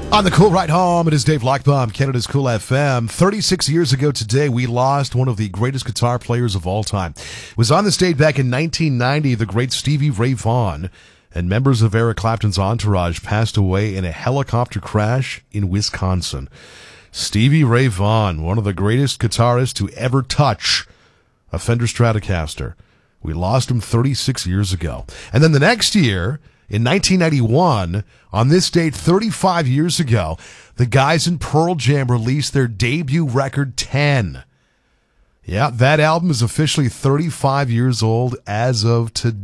On the Cool Ride Home, it is Dave Lockbaum, Canada's Cool FM. 36 years ago today, we lost one of the greatest guitar players of all time. It was on the stage back in 1990, the great Stevie Ray Vaughan, and members of Eric Clapton's entourage passed away in a helicopter crash in Wisconsin. Stevie Ray Vaughan, one of the greatest guitarists to ever touch a Fender Stratocaster. We lost him 36 years ago. And then the next year, in 1991, on this date 35 years ago, the guys in Pearl Jam released their debut record, 10. Yeah, that album is officially 35 years old as of today.